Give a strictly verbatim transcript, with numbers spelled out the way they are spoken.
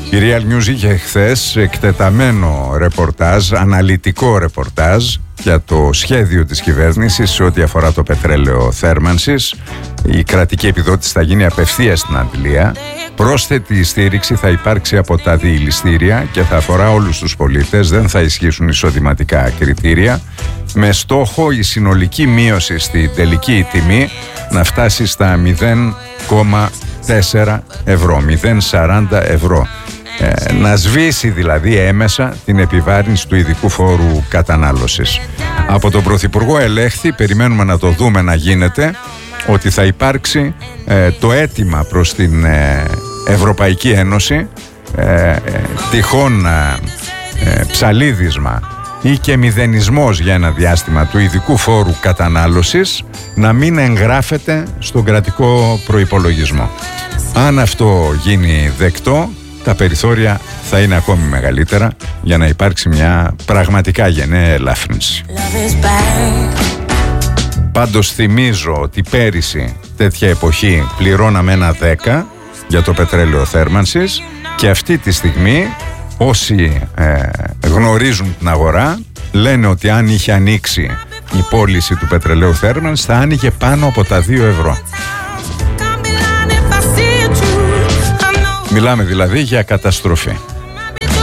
Η Real News είχε χθες εκτεταμένο ρεπορτάζ, αναλυτικό ρεπορτάζ για το σχέδιο της κυβέρνησης σε ό,τι αφορά το πετρέλαιο θέρμανσης. Η κρατική επιδότηση θα γίνει απευθείας στην αντλία. Πρόσθετη στήριξη θα υπάρξει από τα διηλιστήρια και θα αφορά όλους τους πολίτες, δεν θα ισχύσουν εισοδηματικά κριτήρια, με στόχο η συνολική μείωση στη τελική τιμή να φτάσει στα μηδέν κόμμα τέσσερα ευρώ, μηδέν κόμμα σαράντα ευρώ. Ε, να σβήσει δηλαδή έμεσα την επιβάρυνση του ειδικού φόρου κατανάλωσης. Από τον Πρωθυπουργό ελέγχθη, περιμένουμε να το δούμε να γίνεται, ότι θα υπάρξει ε, το αίτημα προς την ε, Ευρωπαϊκή Ένωση ε, ε, τυχόν ε, ψαλίδισμα ή και μηδενισμός για ένα διάστημα του ειδικού φόρου κατανάλωσης να μην εγγράφεται στον κρατικό προϋπολογισμό. Αν αυτό γίνει δεκτό, τα περιθώρια θα είναι ακόμη μεγαλύτερα για να υπάρξει μια πραγματικά γενναία ελάφρυνση. Πάντως θυμίζω ότι πέρυσι τέτοια εποχή πληρώναμε ένα δέκα για το πετρέλαιο θέρμανσης και αυτή τη στιγμή όσοι ε, γνωρίζουν την αγορά λένε ότι αν είχε ανοίξει η πώληση του πετρελαίου θέρμανσης θα άνοιγε πάνω από τα δύο ευρώ. Μιλάμε δηλαδή για καταστροφή.